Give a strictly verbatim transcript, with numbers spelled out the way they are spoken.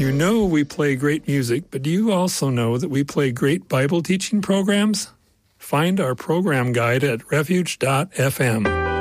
You know we play great music, but do you also know that we play great Bible teaching programs? Find our program guide at refuge dot f m.